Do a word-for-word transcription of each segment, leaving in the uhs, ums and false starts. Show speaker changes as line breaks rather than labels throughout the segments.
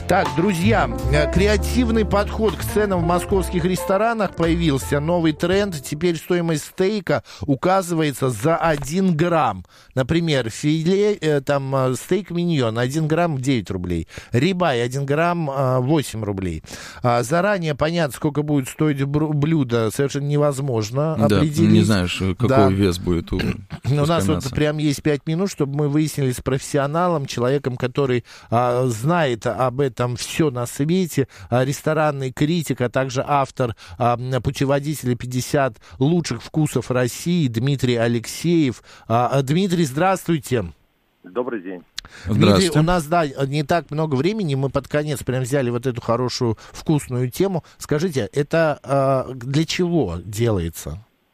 Так, друзья, креативный подход к ценам в московских ресторанах появился. Новый тренд. Теперь стоимость стейка указывается за один грамм. Например, филе, э, там, стейк миньон один грамм девять рублей. Рибай один грамм э, восемь рублей. А, заранее понять, сколько будет стоить блюдо, совершенно невозможно
да,
определить.
Не знаешь, какой да. вес будет у
У нас вот прям есть пять минут, чтобы мы выяснили с профессионалом, человеком, который а, знает об этом там все на свете, ресторанный критик, а также автор а, путеводителя пятьдесят лучших вкусов России Дмитрий Алексеев. А, Дмитрий, здравствуйте.
Добрый день.
Дмитрий, у нас, да, не так много времени, мы под конец прям взяли вот эту хорошую вкусную тему. Скажите, это а, для чего делается?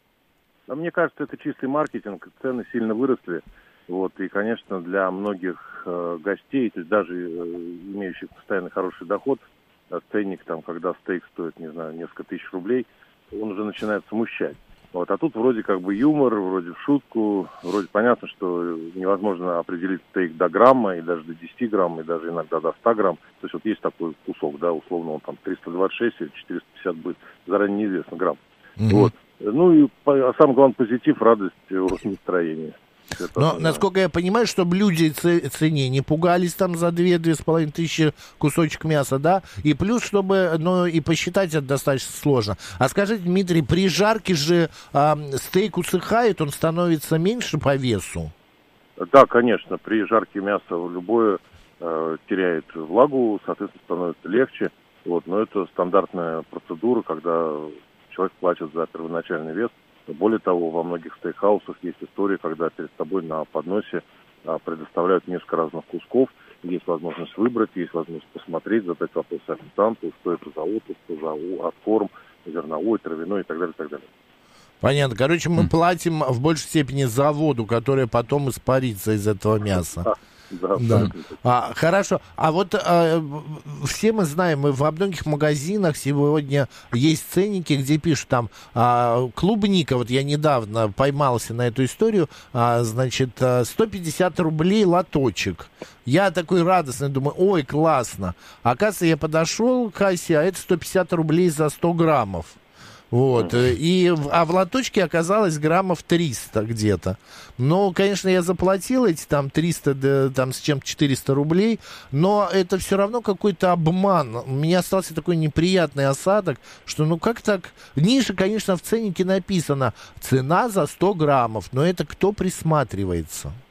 Мне кажется, это чистый маркетинг, цены сильно выросли. Вот, и, конечно, для многих э, гостей, то есть даже э, имеющих постоянно хороший доход, э, ценник, там, когда стейк стоит, не знаю, несколько тысяч рублей, он уже начинает смущать. Вот, а тут вроде как бы юмор, вроде в шутку, вроде понятно, что невозможно определить стейк до грамма, и даже до десяти грамм, и даже иногда до ста грамм. То есть вот есть такой кусок, да, условно, он там триста двадцать шесть или четыреста пятьдесят будет, заранее неизвестно грамм. Mm-hmm. Вот. Ну и а самое главное, позитив, радость, настроение. Это,
Но,
да.
насколько я понимаю, чтобы люди цене не пугались там за две-две с половиной тысячи кусочек мяса, да, и плюс, чтобы, ну, и посчитать это достаточно сложно. А скажите, Дмитрий, при жарке же э, стейк усыхает, он становится меньше по весу?
Да, конечно, при жарке мясо любое э, теряет влагу, соответственно, становится легче, вот, но это стандартная процедура, когда человек платит за первоначальный вес. Более того, во многих стейкхаусах есть история, когда перед тобой на подносе а, предоставляют несколько разных кусков, есть возможность выбрать, есть возможность посмотреть, задать вопрос официанту, что это за отпуск, что за корм, зерновой, травяной и так далее, и так далее.
Понятно. Короче, мы mm. платим в большей степени за воду, которая потом испарится из этого мяса.
Да,
да. А, хорошо. А вот а, все мы знаем, мы во многих магазинах сегодня есть ценники, где пишут там а, клубника. Вот я недавно поймался на эту историю. А, значит, сто пятьдесят рублей лоточек. Я такой радостный, думаю, ой, классно. Оказывается, я подошел к кассе, а это сто пятьдесят рублей за сто граммов. Вот, и, а в лоточке оказалось граммов триста где-то. Ну, конечно, я заплатил эти там триста, да, там с чем-то четыреста рублей, но это все равно какой-то обман. У меня остался такой неприятный осадок, что ну как так? Ниже, конечно, в ценнике написано цена за сто граммов, но это кто присматривается?